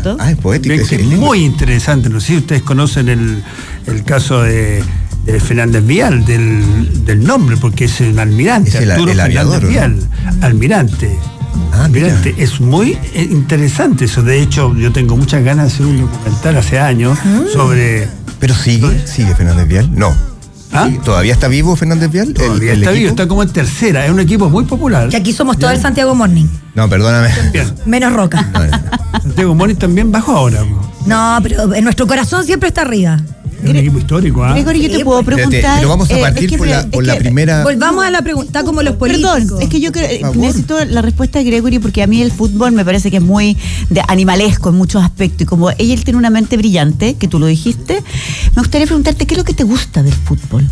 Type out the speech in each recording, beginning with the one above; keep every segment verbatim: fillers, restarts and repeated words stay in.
¿cierto? Ah, es poético. Es, es muy interesante. No sé si ustedes conocen el, el caso de, de Fernández Vial, del, del nombre, porque es un almirante. Es el, Arturo el Fernández aviador, Vial, ¿no? Almirante. Ah, Almirante. Es muy interesante eso. De hecho, yo tengo muchas ganas de hacer un documental hace años mm. sobre... ¿Pero sigue? ¿Sigue Fernández Vial? No. ¿Ah? Sí, ¿todavía está vivo Fernández Vial? Todavía el, el está equipo? vivo, está como en tercera, es un equipo muy popular. Que aquí somos todo el Santiago Morning. No, perdóname. Bien. Menos Roca. No, no. Santiago Morning también bajó ahora. No, pero en nuestro corazón siempre está arriba. Es un equipo histórico, ¿ah? ¿eh? Gregory, yo te puedo preguntar. Pero, pero vamos a partir eh, es que, por la, por la que, primera. Volvamos a la pregunta, como los políticos. Perdón, es que yo creo, necesito la respuesta de Gregory porque a mí el fútbol me parece que es muy de animalesco en muchos aspectos. Y como ella tiene una mente brillante, que tú lo dijiste, me gustaría preguntarte qué es lo que te gusta del fútbol.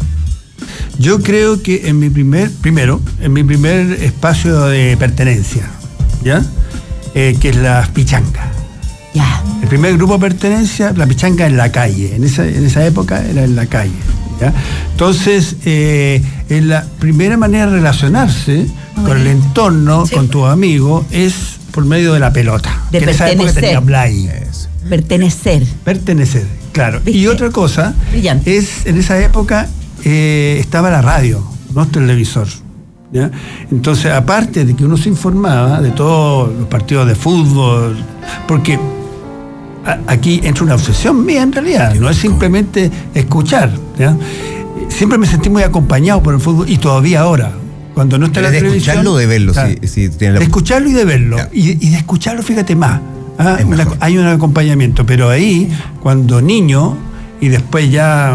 Yo creo que en mi primer, primero, en mi primer espacio de pertenencia, ¿ya? Eh, que es la pichanga. Ya. El primer grupo de pertenencia, la pichanga en la calle. En esa, en esa época era en la calle. ¿Ya? Entonces, eh, en la primera manera de relacionarse okay. con el entorno, sí. con tus amigos, es por medio de la pelota. De que pertenecer. En esa época tenía play. Pertenecer. Pertenecer, claro. ¿Viste? Y otra cosa Brillante. es, en esa época eh, estaba la radio, no el televisor. ¿Ya? Entonces, aparte de que uno se informaba de todos los partidos de fútbol, porque a, aquí entra una obsesión mía en realidad, no es simplemente escuchar, ¿ya? Siempre me sentí muy acompañado por el fútbol y todavía ahora, cuando no está en la de televisión. De escucharlo o de verlo. Claro, si, si tiene la... De escucharlo y de verlo. Y, y de escucharlo, fíjate más. ¿ah? Una, hay un acompañamiento, pero ahí, cuando niño y después ya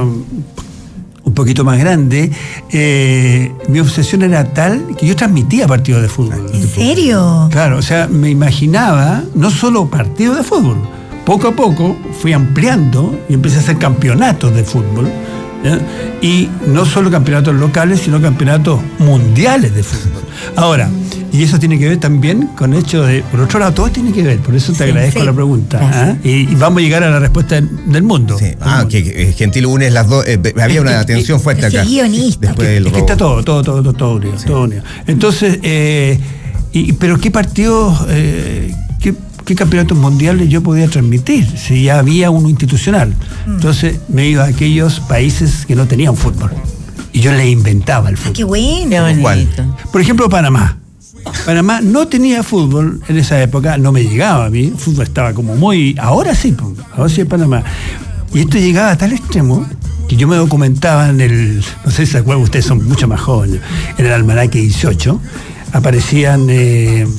un poquito más grande, eh, mi obsesión era tal que yo transmitía partidos de fútbol. ¿En serio? Claro, o sea, me imaginaba no solo partidos de fútbol, poco a poco fui ampliando y empecé a hacer campeonatos de fútbol, ¿ya? Y no solo campeonatos locales, sino campeonatos mundiales de fútbol. Ahora, y eso tiene que ver también con el hecho de, por otro lado, todo tiene que ver, por eso te sí, agradezco sí. la pregunta. ¿eh? Y, y vamos a llegar a la respuesta del, del mundo. Sí. Ah, que, que Gentil unes las dos, eh, había una tensión fuerte acá. Sí, guionista. Después es que, es que está todo, todo, todo, todo, todo unido, sí. todo unido. Entonces, eh, y, pero ¿qué partidos, eh, qué, qué campeonatos mundiales yo podía transmitir? Si ya había uno institucional. Mm. Entonces me iba a aquellos países que no tenían fútbol. Y yo les inventaba el fútbol. Ah, qué bueno. ¿Cuál? Por ejemplo, Panamá. Panamá no tenía fútbol en esa época, no me llegaba a mí, el fútbol estaba como muy... Ahora sí, ahora sí es Panamá. Y esto llegaba a tal extremo que yo me documentaba en el... No sé si se acuerdan, ustedes son mucho más jóvenes, en el almanaque dieciocho, aparecían... Eh,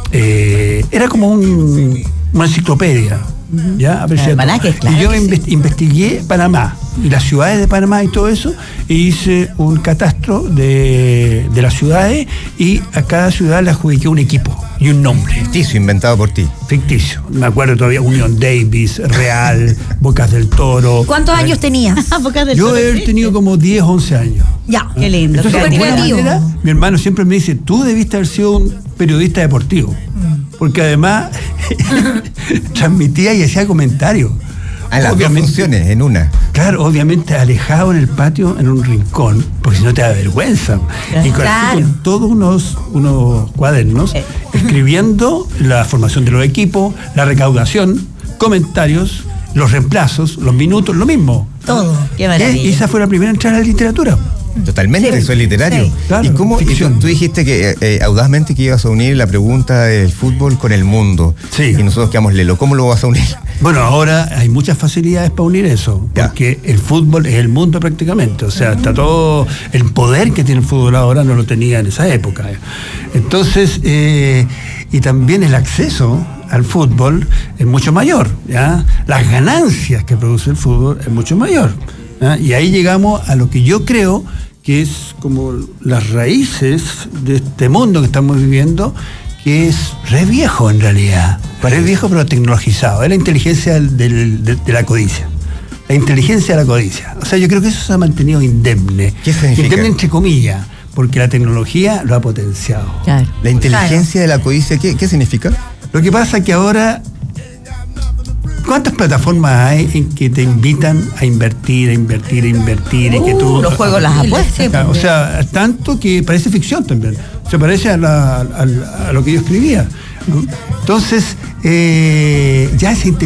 eh, era como un, una enciclopedia. Uh-huh. ¿Ya? Almanaque, claro, y yo sí. invest- investigué Panamá y las ciudades de Panamá y todo eso, e hice un catastro de, de las ciudades y a cada ciudad le adjudiqué un equipo y un nombre. Ficticio, inventado por ti. Ficticio. Me acuerdo todavía, Union Davis, Real, Bocas del Toro. ¿Cuántos Real. años tenías? Yo he tenido como diez, once años. Ya, qué lindo. Entonces, Súper de alguna creativo. manera, mi hermano siempre me dice, tú debiste haber sido un periodista deportivo. Porque además transmitía y hacía comentarios. Ah, las dos funciones en una. Claro, obviamente alejado en el patio, en un rincón, porque si no te da vergüenza. Y con, claro. con todos unos, unos cuadernos, eh. escribiendo la formación de los equipos, la recaudación, comentarios, los reemplazos, los minutos, lo mismo. Todo. Qué maravilla. Y esa fue la primera entrada a la literatura. Totalmente, sí, eso es literario. Sí, claro, ¿Y cómo? Y tú, tú dijiste que eh, audazmente que ibas a unir la pregunta del fútbol con el mundo. Sí. Y nosotros quedamos lelo. ¿Cómo lo vas a unir? Bueno, ahora hay muchas facilidades para unir eso, porque ya. el fútbol es el mundo prácticamente. O sea, está todo el poder que tiene el fútbol ahora no lo tenía en esa época. Entonces, eh, y también el acceso al fútbol es mucho mayor, ¿ya? Las ganancias que produce el fútbol es mucho mayor, ¿ya? Y ahí llegamos a lo que yo creo que es como las raíces de este mundo que estamos viviendo, que es re viejo en realidad, re viejo pero tecnologizado, es la inteligencia del, del, de, de la codicia. La inteligencia de la codicia. O sea, yo creo que eso se ha mantenido indemne. ¿Qué significa? Indemne entre comillas, porque la tecnología lo ha potenciado. Claro. La inteligencia claro. de la codicia, ¿qué, qué significa? Lo que pasa es que ahora, ¿cuántas plataformas hay en que te invitan a invertir, a invertir, a invertir? Uh, y que tú, los juegos, las apuestas. O sea, tanto que parece ficción también. Se parece a, la, a, a lo que yo escribía, ¿no? Entonces, eh, ya esa